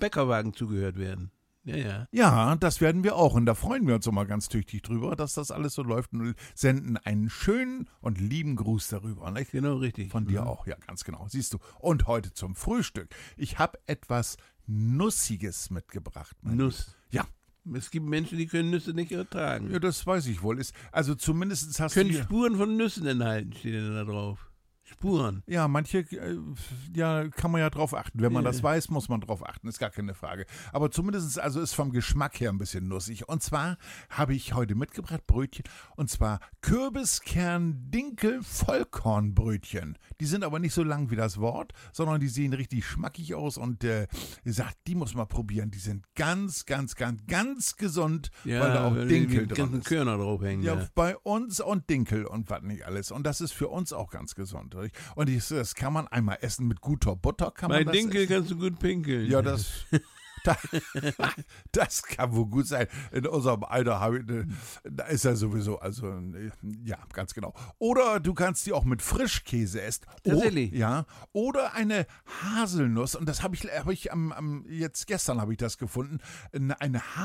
Bäckerwagen zugehört werden. Ja, ja. Ja, das werden wir auch. Und da freuen wir uns immer ganz tüchtig drüber, dass das alles so läuft. Und senden einen schönen und lieben Gruß darüber. Nicht? Genau, richtig. Von dir auch, ja, ganz genau. Siehst du. Und heute zum Frühstück. Ich habe etwas Nussiges mitgebracht. Nuss. Ja. Es gibt Menschen, die können Nüsse nicht ertragen. Ja, das weiß ich wohl. Also zumindest hast Können du... Spuren von Nüssen enthalten, steht denn da drauf. Spuren. Ja, manche, ja, kann man ja drauf achten. Wenn man das weiß, muss man drauf achten, ist gar keine Frage. Aber zumindest, also ist vom Geschmack her ein bisschen nussig. Und zwar habe ich heute mitgebracht Brötchen, und zwar Kürbiskern-Dinkel-Vollkornbrötchen. Die sind aber nicht so lang wie das Wort, sondern die sehen richtig schmackig aus und sagt, die muss man probieren. Die sind ganz, ganz, ganz, ganz gesund, Ja, weil da auch Dinkel die drin ganzen ist. Körner draufhängen. Ja, Ja. bei uns und Dinkel und was nicht alles. Und das ist für uns auch ganz gesund. Und das kann man einmal essen mit guter Butter. Kann Bei man das Dinkel essen. kannst du gut pinkeln. Ja, das kann wohl gut sein. In unserem Alter da ist er sowieso, also ja, ganz genau. Oder du kannst die auch mit Frischkäse essen. Tatsächlich? Ja. Oder eine Haselnuss, und das habe ich jetzt gestern habe ich das gefunden, eine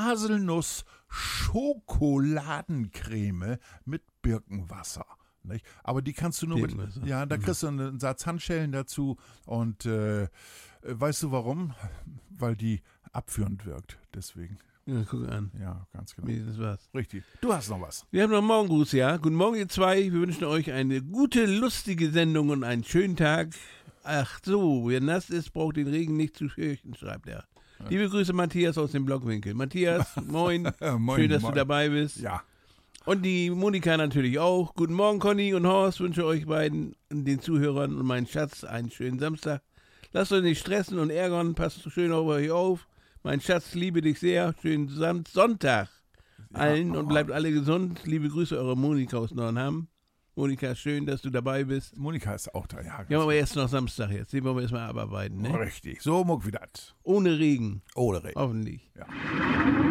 Haselnuss-Schokoladencreme mit Birkenwasser. Nicht? Aber die kannst du nur Birkenwasser. ja, da kriegst du einen Satz Handschellen dazu und weißt du warum? Weil die abführend wirkt, deswegen. Ja, guck an. Ja, ganz genau. Nee, das war's. Richtig. Du hast noch was. Wir haben noch Morgengruß, ja. Guten Morgen, ihr zwei. Wir wünschen euch eine gute, lustige Sendung und einen schönen Tag. Ach so, wer nass ist, braucht den Regen nicht zu fürchten, schreibt er. Ja. Liebe Grüße, Matthias aus dem Blockwinkel. Matthias, moin. Moin. Schön, dass du dabei bist. Ja. Und die Monika natürlich auch. Guten Morgen, Conny und Horst. Wünsche euch beiden, den Zuhörern und meinen Schatz, einen schönen Samstag. Lasst euch nicht stressen und ärgern. Passt schön auf euch auf. Mein Schatz, liebe dich sehr. Schönen Sonntag allen und bleibt alle gesund. Liebe Grüße, eure Monika aus Nornham. Monika, schön, dass du dabei bist. Monika ist auch da, ja. Wir haben aber erst noch Samstag jetzt. Den wollen wir erstmal abarbeiten, ne? Richtig. So muck wie das. Ohne Regen. Ohne Regen. Hoffentlich. Ja.